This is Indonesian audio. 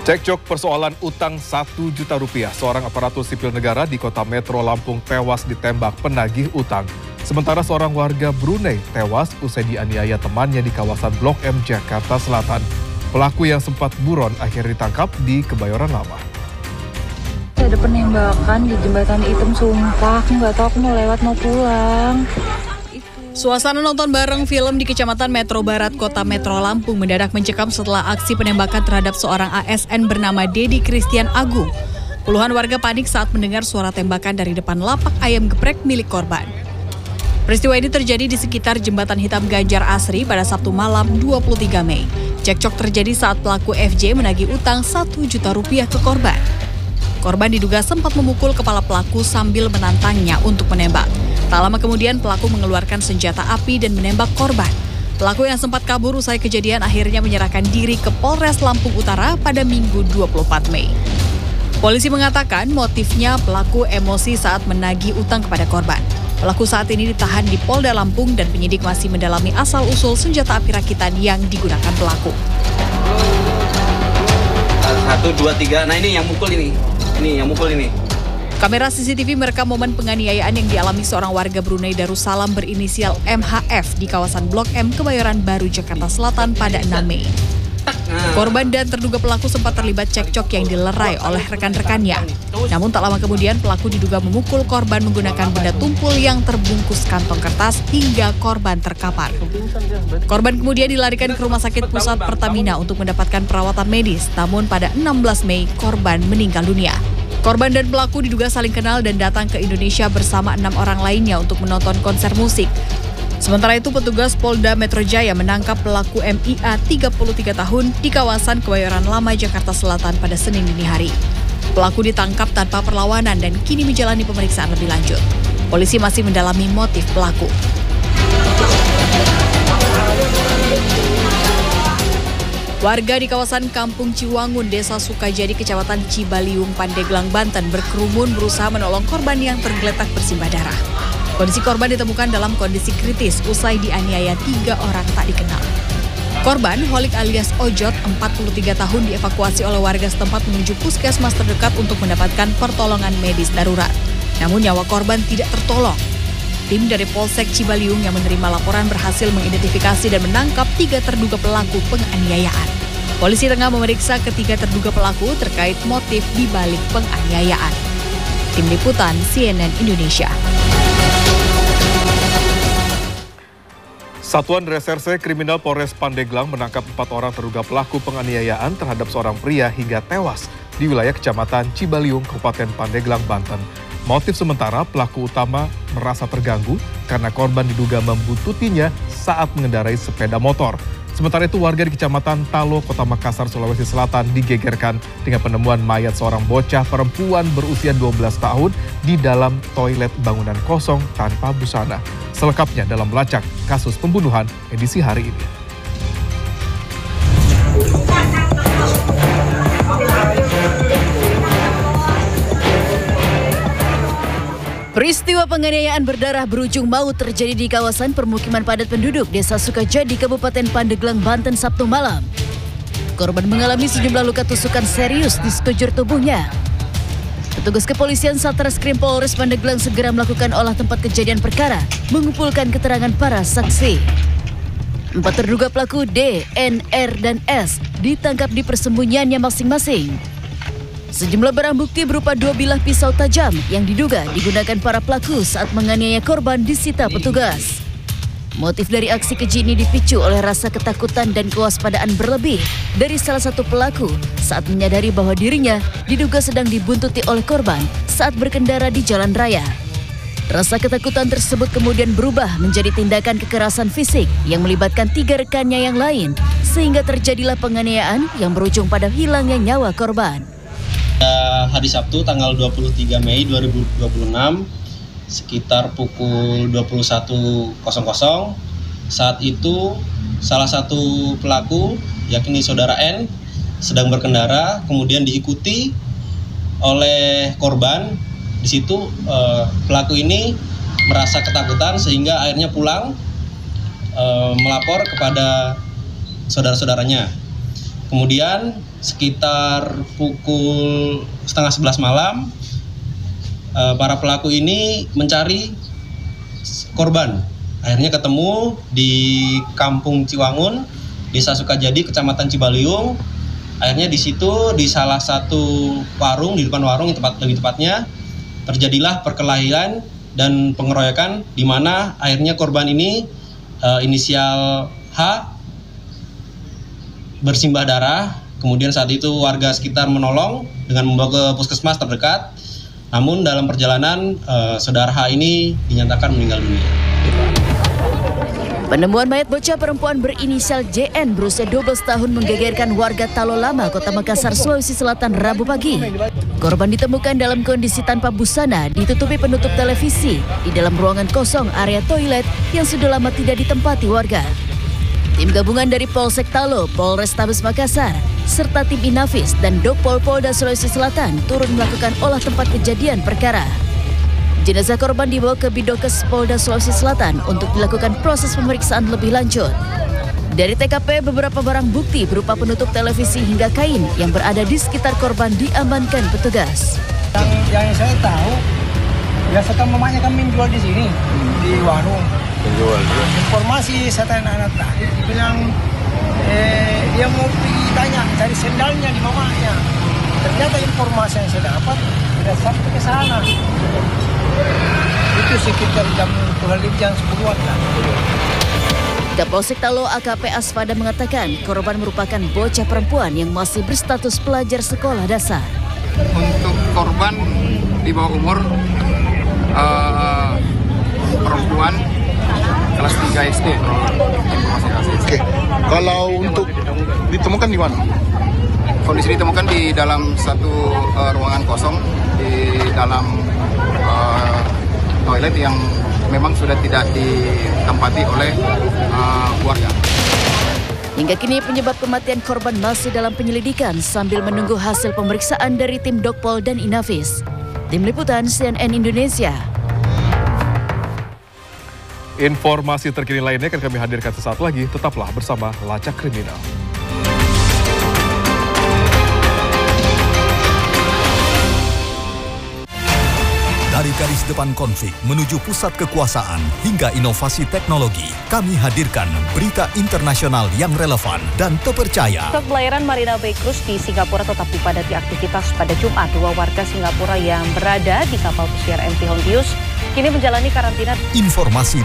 Cekcok persoalan utang 1 juta rupiah. Seorang aparatur sipil negara di kota Metro Lampung tewas ditembak penagih utang. Sementara seorang warga Brunei tewas usai dianiaya temannya di kawasan Blok M, Jakarta Selatan. Pelaku yang sempat buron akhirnya ditangkap di Kebayoran Lama. Ada penembakan di Jembatan Hitam, sumpah. Aku nggak tahu aku mau lewat mau pulang. Suasana nonton bareng film di Kecamatan Metro Barat, Kota Metro Lampung mendadak mencekam setelah aksi penembakan terhadap seorang ASN bernama Dedi Christian Agung. Puluhan warga panik saat mendengar suara tembakan dari depan lapak ayam geprek milik korban. Peristiwa ini terjadi di sekitar Jembatan Hitam Ganjar Asri pada Sabtu malam 23 Mei. Cekcok terjadi saat pelaku FJ menagih utang 1 juta rupiah ke korban. Korban diduga sempat memukul kepala pelaku sambil menantangnya untuk menembak. Tak lama kemudian pelaku mengeluarkan senjata api dan menembak korban. Pelaku yang sempat kabur usai kejadian akhirnya menyerahkan diri ke Polres Lampung Utara pada Minggu 24 Mei. Polisi mengatakan motifnya pelaku emosi saat menagih utang kepada korban. Pelaku saat ini ditahan di Polda Lampung dan penyidik masih mendalami asal-usul senjata api rakitan yang digunakan pelaku. 1, 2, 3, nah ini yang mukul ini. Ini yang mukul ini. Kamera CCTV merekam momen penganiayaan yang dialami seorang warga Brunei Darussalam berinisial MHF di kawasan Blok M, Kebayoran Baru, Jakarta Selatan pada 6 Mei. Korban dan terduga pelaku sempat terlibat cekcok yang dilerai oleh rekan-rekannya. Namun tak lama kemudian pelaku diduga memukul korban menggunakan benda tumpul yang terbungkus kantong kertas hingga korban terkapar. Korban kemudian dilarikan ke Rumah Sakit Pusat Pertamina untuk mendapatkan perawatan medis. Namun pada 16 Mei korban meninggal dunia. Korban dan pelaku diduga saling kenal dan datang ke Indonesia bersama 6 orang lainnya untuk menonton konser musik. Sementara itu petugas Polda Metro Jaya menangkap pelaku MIA 33 tahun di kawasan Kebayoran Lama, Jakarta Selatan pada Senin dini hari. Pelaku ditangkap tanpa perlawanan dan kini menjalani pemeriksaan lebih lanjut. Polisi masih mendalami motif pelaku. Warga di kawasan Kampung Ciwangun, Desa Sukajadi, Kecamatan Cibaliung, Pandeglang, Banten berkerumun berusaha menolong korban yang tergeletak bersimbah darah. Kondisi korban ditemukan dalam kondisi kritis usai dianiaya 3 orang tak dikenal. Korban, Holik alias Ojot, 43 tahun, dievakuasi oleh warga setempat menuju puskesmas terdekat untuk mendapatkan pertolongan medis darurat. Namun nyawa korban tidak tertolong. Tim dari Polsek Cibaliung yang menerima laporan berhasil mengidentifikasi dan menangkap 3 terduga pelaku penganiayaan. Polisi tengah memeriksa ketiga terduga pelaku terkait motif di balik penganiayaan. Tim Liputan CNN Indonesia. Satuan Reserse Kriminal Polres Pandeglang menangkap 4 orang terduga pelaku penganiayaan terhadap seorang pria hingga tewas di wilayah Kecamatan Cibaliung, Kabupaten Pandeglang, Banten. Motif sementara pelaku utama merasa terganggu karena korban diduga membuntutinya saat mengendarai sepeda motor. Sementara itu warga di Kecamatan Talo, Kota Makassar, Sulawesi Selatan digegerkan dengan penemuan mayat seorang bocah perempuan berusia 12 tahun di dalam toilet bangunan kosong tanpa busana. Selengkapnya dalam Melacak Kasus Pembunuhan edisi hari ini. Peristiwa penganiayaan berdarah berujung maut terjadi di kawasan permukiman padat penduduk Desa Sukajadi, Kabupaten Pandeglang, Banten, Sabtu malam. Korban mengalami sejumlah luka tusukan serius di sekujur tubuhnya. Petugas kepolisian Satreskrim Polres Pandeglang segera melakukan olah tempat kejadian perkara, mengumpulkan keterangan para saksi. 4 terduga pelaku D, N, R, dan S ditangkap di persembunyiannya masing-masing. Sejumlah barang bukti berupa 2 bilah pisau tajam yang diduga digunakan para pelaku saat menganiaya korban disita petugas. Motif dari aksi keji ini dipicu oleh rasa ketakutan dan kewaspadaan berlebih dari salah satu pelaku saat menyadari bahwa dirinya diduga sedang dibuntuti oleh korban saat berkendara di jalan raya. Rasa ketakutan tersebut kemudian berubah menjadi tindakan kekerasan fisik yang melibatkan 3 rekannya yang lain, sehingga terjadilah penganiayaan yang berujung pada hilangnya nyawa korban. Hari Sabtu tanggal 23 Mei 2026 sekitar pukul 21.00 saat itu salah satu pelaku yakni saudara N sedang berkendara kemudian diikuti oleh korban. Di situ pelaku ini merasa ketakutan sehingga akhirnya pulang melapor kepada saudara-saudaranya. Kemudian sekitar pukul 10:30 malam, para pelaku ini mencari korban. Akhirnya ketemu di Kampung Ciwangun, Desa Sukajadi, Kecamatan Cibaliung. Akhirnya di situ, di salah satu warung, di depan warung lebih tepatnya, terjadilah perkelahian dan pengeroyokan, di mana akhirnya korban ini inisial H bersimbah darah. Kemudian saat itu warga sekitar menolong dengan membawa ke puskesmas terdekat. Namun dalam perjalanan saudara H ini dinyatakan meninggal dunia. Penemuan mayat bocah perempuan berinisial JN berusia 12 tahun menggegerkan warga Talo Lama, Kota Makassar, Sulawesi Selatan, Rabu pagi. Korban ditemukan dalam kondisi tanpa busana, ditutupi penutup televisi di dalam ruangan kosong area toilet yang sudah lama tidak ditempati warga. Tim gabungan dari Polsek Talo, Polrestabes Makassar, serta tim Inafis dan Dokpol Polda Sulawesi Selatan turun melakukan olah tempat kejadian perkara. Jenazah korban dibawa ke Bidokes Polda Sulawesi Selatan untuk dilakukan proses pemeriksaan lebih lanjut. Dari TKP, beberapa barang bukti berupa penutup televisi hingga kain yang berada di sekitar korban diamankan petugas. Yang saya tahu, biasa kan mamanya kami menjual di sini, di warung. Informasi saya tanya anak tadi, bilang dia mau pergi tanya cari sendalnya di mamanya. Ternyata informasi yang saya dapat tidak sampai ke sana. Itu sekitar jam 10-an lah. Kapolsek Talo AKP Asfada mengatakan korban merupakan bocah perempuan yang masih berstatus pelajar sekolah dasar. Untuk korban di bawah umur perempuan kelas 3 SD. Oke. Kalau untuk ditemukan di mana? Kondisi ditemukan di dalam satu ruangan kosong di dalam toilet yang memang sudah tidak ditempati oleh keluarga. Hingga kini penyebab kematian korban masih dalam penyelidikan sambil menunggu hasil pemeriksaan dari tim Dokpol dan Inafis. Tim Liputan CNN Indonesia. Informasi terkini lainnya akan kami hadirkan sesaat lagi. Tetaplah bersama Lacak Kriminal. Dari garis depan konflik menuju pusat kekuasaan hingga inovasi teknologi, kami hadirkan berita internasional yang relevan dan terpercaya. Stok pelayaran Marina Bay Cruise di Singapura tetap dipadati aktivitas pada Jumat. 2 warga Singapura yang berada di kapal pesiar MT Hontius kini menjalani karantina. Informasi